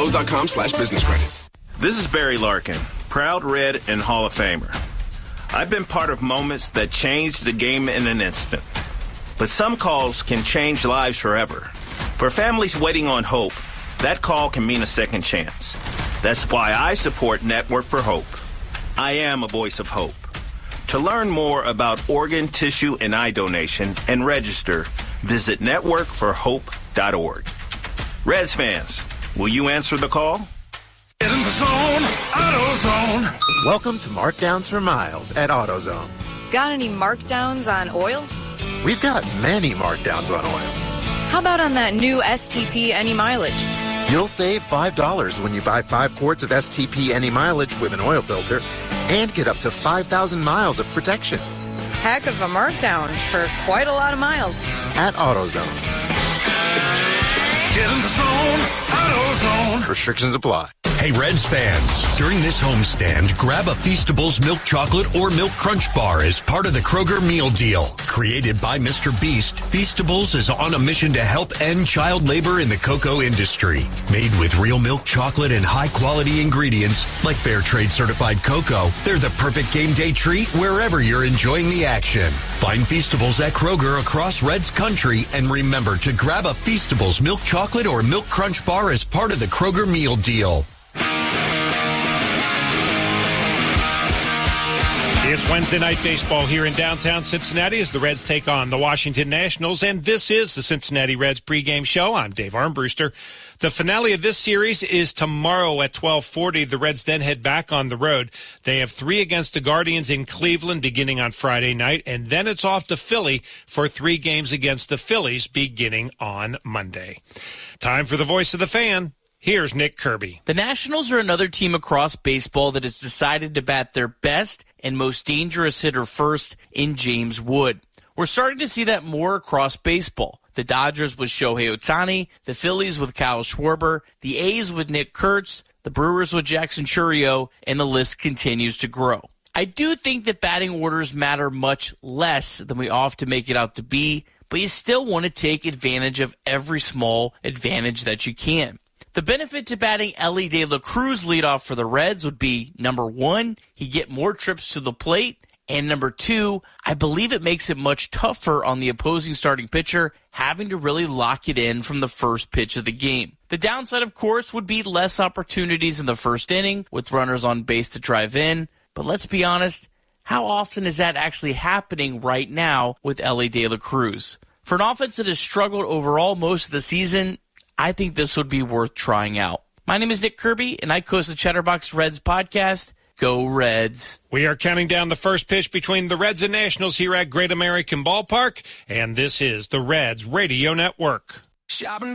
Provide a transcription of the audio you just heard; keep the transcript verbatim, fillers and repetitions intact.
Lowe's.com slash business credit. This is Barry Larkin, proud Red and Hall of Famer. I've been part of moments that changed the game in an instant. But some calls can change lives forever. For families waiting on hope, that call can mean a second chance. That's why I support Network for Hope. I am a voice of hope. To learn more about organ, tissue, and eye donation and register, visit network for hope dot org. Reds fans, will you answer the call? Get in the zone, AutoZone. Welcome to Markdowns for Miles at AutoZone. Got any markdowns on oil? We've got many markdowns on oil. How about on that new S T P Any Mileage? You'll save five dollars when you buy five quarts of S T P Any Mileage with an oil filter and get up to five thousand miles of protection. Heck of a markdown for quite a lot of miles. At AutoZone. Get in the zone, AutoZone. Restrictions apply. Hey, Reds fans, during this homestand, grab a Feastables milk chocolate or milk crunch bar as part of the Kroger meal deal. Created by Mister Beast, Feastables is on a mission to help end child labor in the cocoa industry. Made with real milk chocolate and high-quality ingredients like Fair Trade certified cocoa, they're the perfect game day treat wherever you're enjoying the action. Find Feastables at Kroger across Reds country, and remember to grab a Feastables milk chocolate or milk crunch bar as part of the Kroger meal deal. It's Wednesday night baseball here in downtown Cincinnati as the Reds take on the Washington Nationals, and this is the Cincinnati Reds pregame show. I'm Dave Armbruster. The finale of this series is tomorrow at twelve forty. The Reds then head back on the road. They have three against the Guardians in Cleveland beginning on Friday night, and then it's off to Philly for three games against the Phillies beginning on Monday. Time for the voice of the fan. Here's Nick Kirby. The Nationals are another team across baseball that has decided to bat their best and most dangerous hitter first in James Wood. We're starting to see that more across baseball. The Dodgers with Shohei Ohtani, the Phillies with Kyle Schwarber, the A's with Nick Kurtz, the Brewers with Jackson Chourio, and the list continues to grow. I do think that batting orders matter much less than we often make it out to be, but you still want to take advantage of every small advantage that you can. The benefit to batting Elly De La Cruz leadoff for the Reds would be, number one, he'd get more trips to the plate, and number two, I believe it makes it much tougher on the opposing starting pitcher having to really lock it in from the first pitch of the game. The downside, of course, would be less opportunities in the first inning with runners on base to drive in, but let's be honest, how often is that actually happening right now with Elly De La Cruz? For an offense that has struggled overall most of the season, I think this would be worth trying out. My name is Nick Kirby, and I host the Chatterbox Reds podcast. Go Reds. We are counting down the first pitch between the Reds and Nationals here at Great American Ballpark, and this is the Reds Radio Network. Shopping